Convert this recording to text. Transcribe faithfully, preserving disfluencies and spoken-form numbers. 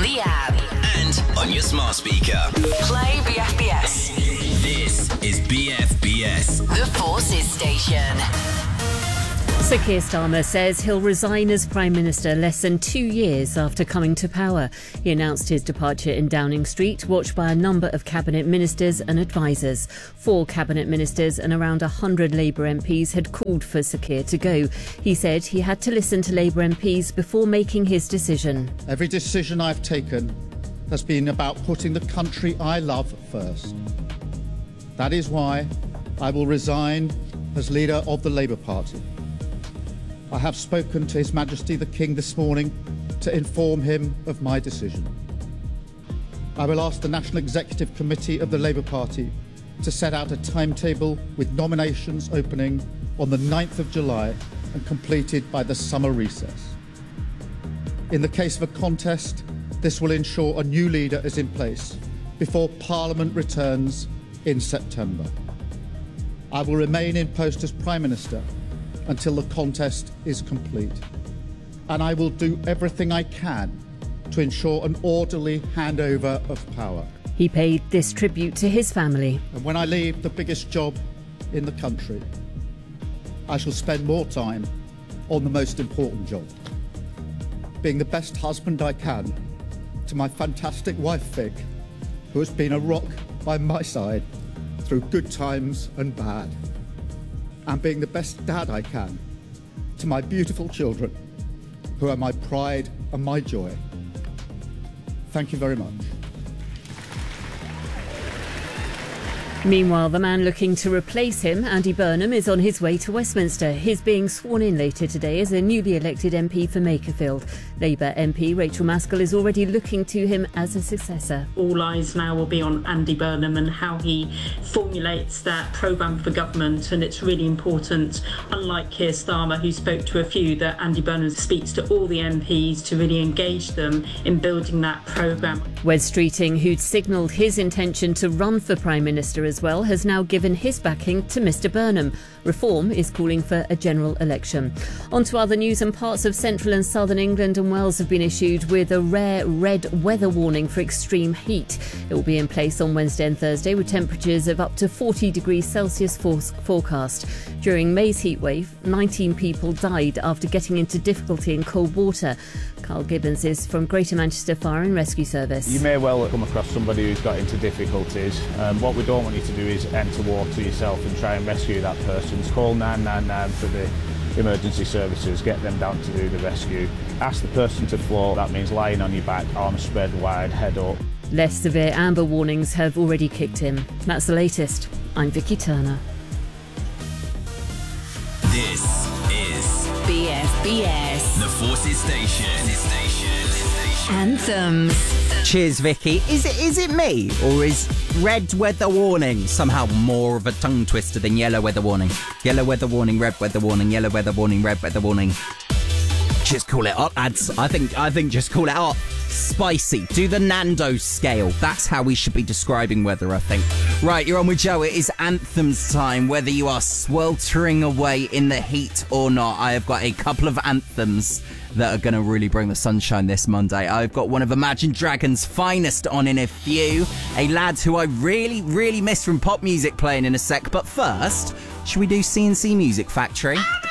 the app. And on your smart speaker. Play B F B S. This is B F B S. The Forces Station. Sir Keir Starmer says he'll resign as Prime Minister less than two years after coming to power. He announced his departure in Downing Street, watched by a number of Cabinet Ministers and advisers. Four Cabinet Ministers and around one hundred Labour M Ps had called for Sir Keir to go. He said he had to listen to Labour M Ps before making his decision. Every decision I've taken has been about putting the country I love first. That is why I will resign as leader of the Labour Party. I have spoken to His Majesty the King this morning to inform him of my decision. I will ask the National Executive Committee of the Labour Party to set out a timetable with nominations opening on the ninth of July and completed by the summer recess. In the case of a contest, this will ensure a new leader is in place before Parliament returns in September. I will remain in post as Prime Minister until the contest is complete. And I will do everything I can to ensure an orderly handover of power. He paid this tribute to his family. And when I leave the biggest job in the country, I shall spend more time on the most important job, being the best husband I can to my fantastic wife, Vic, who has been a rock by my side through good times and bad. And being the best dad I can to my beautiful children, who are my pride and my joy. Thank you very much. Meanwhile, the man looking to replace him, Andy Burnham, is on his way to Westminster. He's being sworn in later today as a newly elected M P for Makerfield. Labour M P Rachel Maskell is already looking to him as a successor. All eyes now will be on Andy Burnham and how he formulates that programme for government, and it's really important, unlike Keir Starmer, who spoke to a few, that Andy Burnham speaks to all the M Ps to really engage them in building that programme. Wes Streeting, who'd signalled his intention to run for Prime Minister as well, has now given his backing to Mr Burnham. Reform is calling for a general election. On to other news, and parts of central and southern England and Wales have been issued with a rare red weather warning for extreme heat. It will be in place on Wednesday and Thursday with temperatures of up to forty degrees Celsius for- forecast. During May's heatwave, nineteen people died after getting into difficulty in cold water. Carl Gibbons is from Greater Manchester Fire and Rescue Service. You may well come across somebody who's got into difficulties. Um, what we don't want you to do is enter water yourself and try and rescue that person. Call nine nine nine for the emergency services, get them down to do the rescue. Ask the person to float, that means lying on your back, arms spread wide, head up. Less severe amber warnings have already kicked in. That's the latest. I'm Vicky Turner. This is B F B S. The Forces Station. Anthems. Cheers, Vicky. Is it is it me, or is red weather warning somehow more of a tongue twister than yellow weather warning? Yellow weather warning, red weather warning, yellow weather warning, red weather warning. Just call it hot, lads. I think I think just call it hot. Spicy. Do the Nando's scale. That's how we should be describing weather, I think. Right, you're on with Joe. It is anthems time. Whether you are sweltering away in the heat or not, I have got a couple of anthems that are going to really bring the sunshine this Monday. I've got one of Imagine Dragons' finest on in a few. A lad who I really, really miss from pop music playing in a sec. But first, should we do C and C Music Factory?